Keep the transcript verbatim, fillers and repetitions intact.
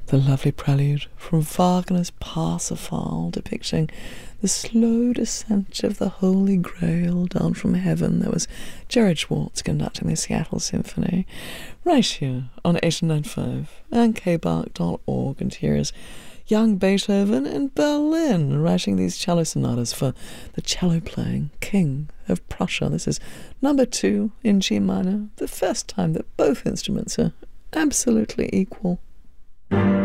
The lovely prelude from Wagner's Parsifal, depicting the slow descent of the Holy Grail down from heaven. There was Jared Schwartz conducting the Seattle Symphony, right here on eighty-nine point five and k bark dot org. And here is young Beethoven in Berlin writing these cello sonatas for the cello-playing King of Prussia. This is number two in G minor, the first time that both instruments are absolutely equal.